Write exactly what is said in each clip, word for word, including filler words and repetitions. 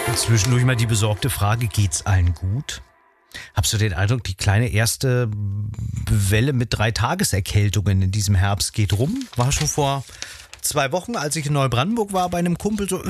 Zwischendurch mal die besorgte Frage, geht's allen gut? Habst du den Eindruck, die kleine erste Welle mit drei Tageserkältungen in diesem Herbst geht rum? War schon vor zwei Wochen, als ich in Neubrandenburg war, bei einem Kumpel so,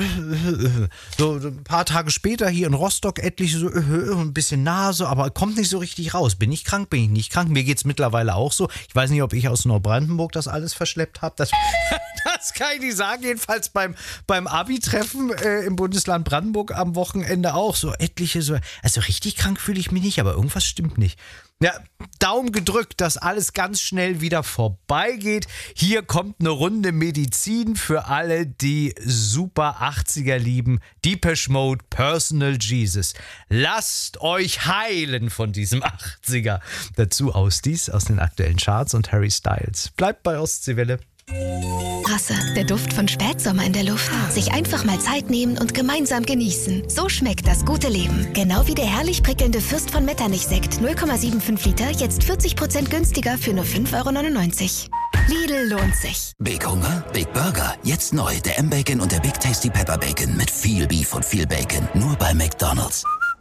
so ein paar Tage später hier in Rostock etliche so ein bisschen Nase, aber kommt nicht so richtig raus. Bin ich krank, bin ich nicht krank? Mir geht's mittlerweile auch so. Ich weiß nicht, ob ich aus Neubrandenburg das alles verschleppt habe. Das, das kann ich nicht sagen. Jedenfalls beim, beim Abi-Treffen äh, im Bundesland Brandenburg am Wochenende auch so etliche so. Also richtig krank fühle ich mich nicht, aber irgendwas stimmt nicht. Ja, Daumen gedrückt, dass alles ganz schnell wieder vorbeigeht. Hier kommt eine Runde Medizin für alle, die Super achtziger lieben. Depeche Mode, Personal Jesus. Lasst euch heilen von diesem achtziger. Dazu Ausdies aus den aktuellen Charts und Harry Styles. Bleibt bei Ostseewelle. Rasse, der Duft von Spätsommer in der Luft. Sich einfach mal Zeit nehmen und gemeinsam genießen. So schmeckt das gute Leben. Genau wie der herrlich prickelnde Fürst von Metternich-Sekt. null Komma fünfundsiebzig Liter, jetzt vierzig Prozent günstiger für nur fünf Euro neunundneunzig. Lidl lohnt sich. Big Hunger? Big Burger. Jetzt neu, der M-Bacon und der Big Tasty Pepper Bacon. Mit viel Beef und viel Bacon. Nur bei McDonald's.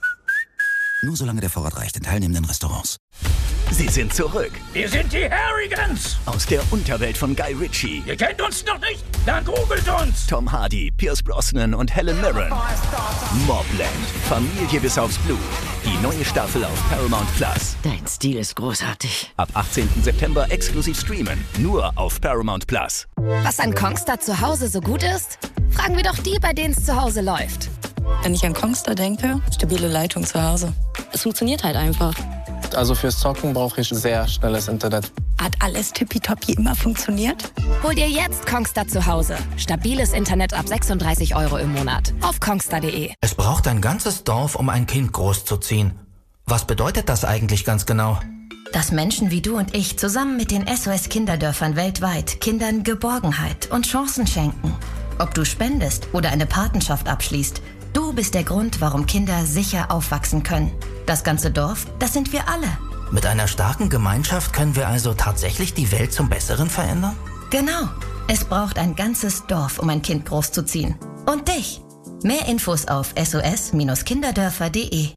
Nur solange der Vorrat reicht in teilnehmenden Restaurants. Sie sind zurück. Wir sind die Harrigans. Aus der Unterwelt von Guy Ritchie. Ihr kennt uns noch nicht? Dann googelt uns. Tom Hardy, Pierce Brosnan und Helen Mirren. Mobland. Familie bis aufs Blut. Die neue Staffel auf Paramount Plus. Dein Stil ist großartig. Ab achtzehnten September exklusiv streamen. Nur auf Paramount Plus. Was an Kongstar zu Hause so gut ist? Fragen wir doch die, bei denen es zu Hause läuft. Wenn ich an Kongstar denke, stabile Leitung zu Hause. Es funktioniert halt einfach. Also fürs Zocken brauche ich sehr schnelles Internet. Hat alles tippitoppi immer funktioniert? Hol dir jetzt Kongstar zu Hause. Stabiles Internet ab sechsunddreißig Euro im Monat. Auf kongstar punkt de. Es braucht ein ganzes Dorf, um ein Kind großzuziehen. Was bedeutet das eigentlich ganz genau? Dass Menschen wie du und ich zusammen mit den S O S-Kinderdörfern weltweit Kindern Geborgenheit und Chancen schenken. Ob du spendest oder eine Patenschaft abschließt, du bist der Grund, warum Kinder sicher aufwachsen können. Das ganze Dorf, das sind wir alle. Mit einer starken Gemeinschaft können wir also tatsächlich die Welt zum Besseren verändern? Genau. Es braucht ein ganzes Dorf, um ein Kind großzuziehen. Und dich. Mehr Infos auf s o s kinderdörfer punkt de.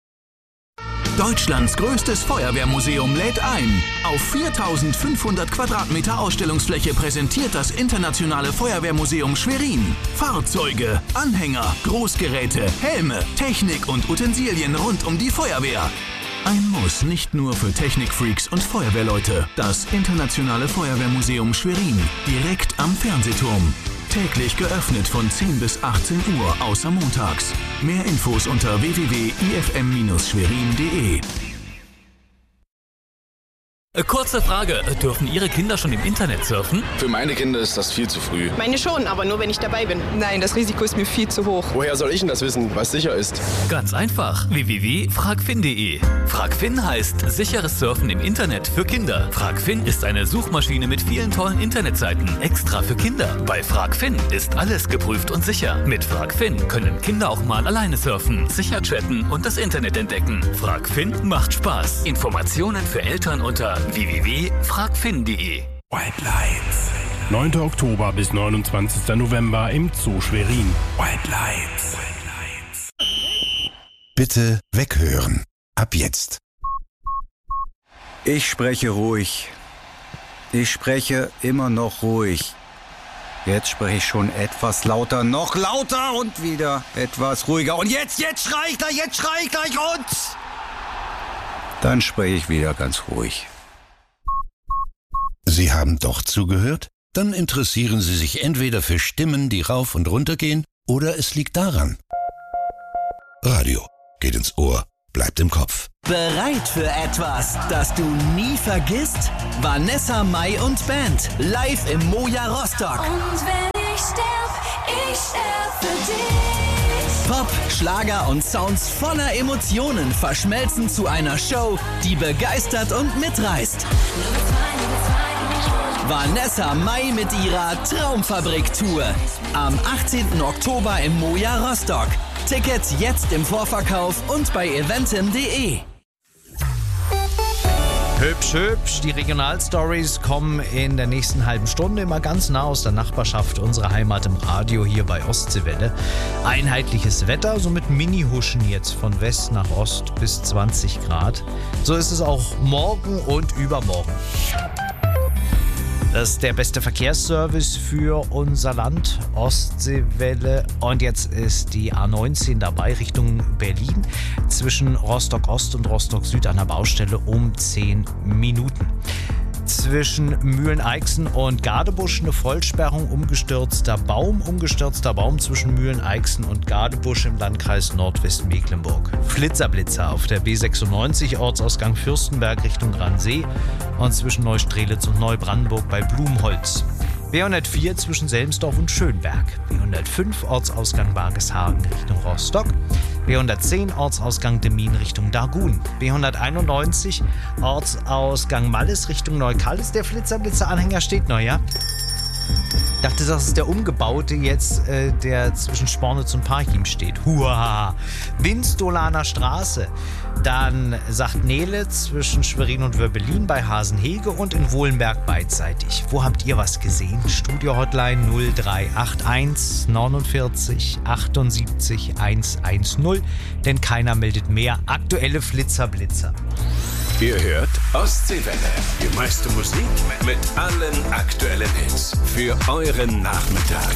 Deutschlands größtes Feuerwehrmuseum lädt ein. Auf viertausendfünfhundert Quadratmeter Ausstellungsfläche präsentiert das Internationale Feuerwehrmuseum Schwerin Fahrzeuge, Anhänger, Großgeräte, Helme, Technik und Utensilien rund um die Feuerwehr. Ein Muss nicht nur für Technikfreaks und Feuerwehrleute. Das Internationale Feuerwehrmuseum Schwerin, direkt am Fernsehturm. Täglich geöffnet von zehn bis achtzehn Uhr, außer montags. Mehr Infos unter w w w punkt i f m schwerin punkt de. Kurze Frage, dürfen Ihre Kinder schon im Internet surfen? Für meine Kinder ist das viel zu früh. Meine schon, aber nur wenn ich dabei bin. Nein, das Risiko ist mir viel zu hoch. Woher soll ich denn das wissen, was sicher ist? Ganz einfach, w w w punkt fragfin punkt de. Fragfin heißt sicheres Surfen im Internet für Kinder. Fragfin ist eine Suchmaschine mit vielen tollen Internetseiten, extra für Kinder. Bei Fragfin ist alles geprüft und sicher. Mit Fragfin können Kinder auch mal alleine surfen, sicher chatten und das Internet entdecken. Fragfin macht Spaß. Informationen für Eltern unter w w w punkt fragfin punkt de. White Lights. neunter Oktober bis neunundzwanzigster November im Zoo Schwerin. White Lights. Bitte weghören. Ab jetzt. Ich spreche ruhig. Ich spreche immer noch ruhig. Jetzt spreche ich schon etwas lauter, noch lauter und wieder etwas ruhiger. Und jetzt, jetzt schrei ich gleich, jetzt schrei ich gleich und... Dann spreche ich wieder ganz ruhig. Sie haben doch zugehört? Dann interessieren Sie sich entweder für Stimmen, die rauf und runter gehen, oder es liegt daran. Radio geht ins Ohr, bleibt im Kopf. Bereit für etwas, das du nie vergisst? Vanessa Mai und Band, live im Moja Rostock. Und wenn ich sterb, ich sterb für dich. Pop, Schlager und Sounds voller Emotionen verschmelzen zu einer Show, die begeistert und mitreißt. Vanessa Mai mit ihrer Traumfabrik-Tour. Am achtzehnten Oktober im Moja Rostock. Tickets jetzt im Vorverkauf und bei eventim punkt de. Hübsch, hübsch. Die Regionalstories kommen in der nächsten halben Stunde immer ganz nah aus der Nachbarschaft unserer Heimat im Radio hier bei Ostseewelle. Einheitliches Wetter, so mit Mini-Huschen jetzt von West nach Ost bis zwanzig Grad. So ist es auch morgen und übermorgen. Das ist der beste Verkehrsservice für unser Land, Ostseewelle. Und jetzt ist die A neunzehn dabei Richtung Berlin. Zwischen Rostock Ost und Rostock Süd an der Baustelle um zehn Minuten. Zwischen Mühlen-Eichsen und Gadebusch eine Vollsperrung, umgestürzter Baum, umgestürzter Baum zwischen Mühlen-Eichsen und Gadebusch im Landkreis Nordwestmecklenburg. Flitzerblitzer auf der B sechsundneunzig, Ortsausgang Fürstenberg Richtung Ransee und zwischen Neustrelitz und Neubrandenburg bei Blumholz. B hundertvier zwischen Selmsdorf und Schönberg. B hundertfünf Ortsausgang Bargeshagen Richtung Rostock. B hundertzehn Ortsausgang Demmin Richtung Dargun. B hunderteinundneunzig Ortsausgang Malles Richtung Neukallis. Der Flitzerblitzer-Anhänger steht noch, ja? Ich dachte, das ist der umgebaute jetzt, äh, der zwischen Spornitz und Parchim steht. Huaha! Winstolaner Straße. Dann sagt Nele zwischen Schwerin und Wörbelin bei Hasenhege und in Wohlenberg beidseitig. Wo habt ihr was gesehen? Studio-Hotline null drei acht eins neunundvierzig achtundsiebzig hundertzehn. Denn keiner meldet mehr aktuelle Flitzerblitzer. Ihr hört Ostseewelle. Die meiste Musik mit allen aktuellen Hits. Für euren Nachmittag.